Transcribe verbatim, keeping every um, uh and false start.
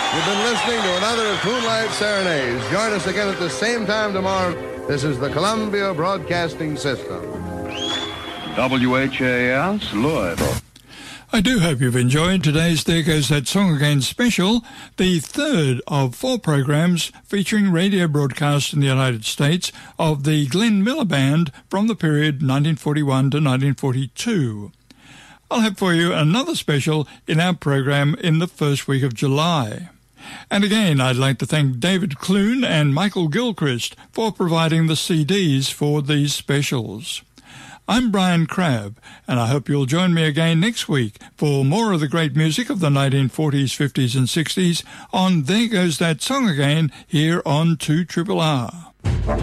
You've been listening to another of Moonlight Serenades. Join us again at the same time tomorrow. This is the Columbia Broadcasting System. W H A S, Louisville. I do hope you've enjoyed today's There Goes That Song Again special, the third of four programs featuring radio broadcasts in the United States of the Glenn Miller Band from the period nineteen forty-one to nineteen forty-two. I'll have for you another special in our program in the first week of July. And again, I'd like to thank David Clune and Michael Gilchrist for providing the C Ds for these specials. I'm Brian Crabb, and I hope you'll join me again next week for more of the great music of the nineteen forties, fifties and sixties on There Goes That Song Again here on two R R R.